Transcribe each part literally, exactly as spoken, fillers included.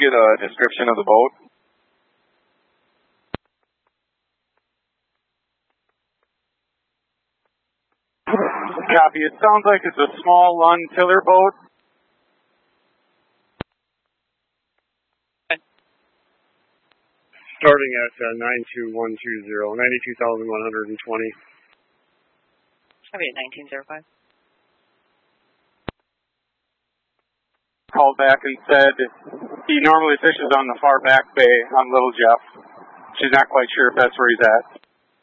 get a description of the boat? Copy. It sounds like it's a small Lund tiller boat. Starting at uh, nine two one two zero, ninety-two thousand one hundred twenty. Copy at nineteen oh five. Called back and said he normally fishes on the far back bay on Little Jeff. She's not quite sure if that's where he's at.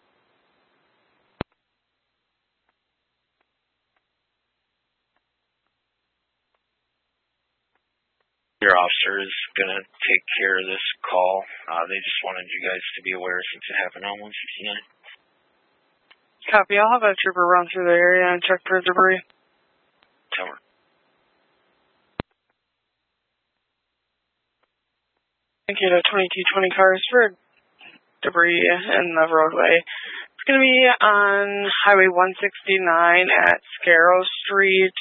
Your officer is going to take care of this call. Uh, they just wanted you guys to be aware since it happened on one sixty-nine. Copy. I'll have a trooper run through the area and check for debris. Tell her. Thank you to twenty-two twenty cars for debris in the roadway. It's going to be on Highway one sixty-nine at Scarrow Street.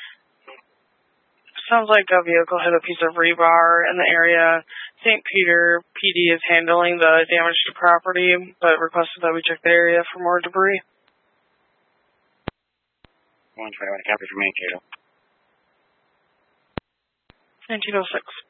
Sounds like a vehicle hit a piece of rebar in the area. Saint Peter P D is handling the damage to property, but requested that we check the area for more debris. one twenty-one, copy for Mankato. nineteen oh six.